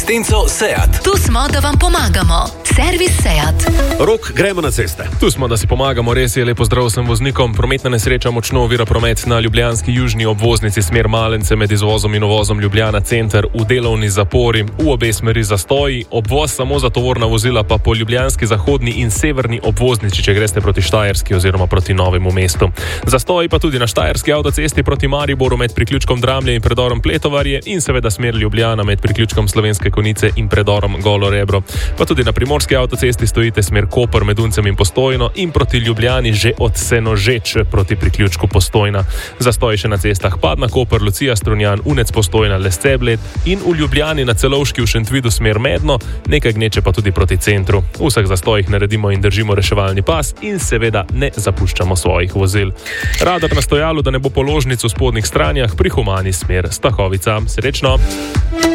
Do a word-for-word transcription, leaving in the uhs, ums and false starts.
Tenco Seat. Tu smo, da vam pomagamo. Servis Seat. Rok, gremo na ceste. Tu smo, da si pomagamo. Res je, lepo zdrav vsem voznikom. Prometna nesreča močno ovira promet na ljubljanski južni obvoznici smer Malence med izvozom in uvozom Ljubljana center v delovni zapori. V obe smeri zastoji, obvoz samo za tovorna vozila pa po ljubljanski zahodni in severni obvoznici, če greste proti Štajerski oziroma proti Novemu mestu. Zastoji pa tudi na Štajerski avtocesti proti Mariboru med priključkom Dramlje in predorom Pletovarje in seveda smer Ljubljana med priključkom Slovenske Konjice in predorom Golo Rebro. Pa tudi na primorski avtocesti stojite smer Koper med Uncem in Postojno in proti Ljubljani že od Senožeč proti priključku Postojna. Zastoji še na cestah Padna, Koper, Lucija, Strunjan, Unec, Postojna, Lescebled in v Ljubljani na Celovški v Šentvidu smer Medno, nekaj gneče pa tudi proti centru. V vseh zastojih naredimo in držimo reševalni pas in seveda ne zapuščamo svojih vozil. Radar na stojalu, da ne bo položnic v spodnjih stranjah pri Humani smer Stahovica. Srečno!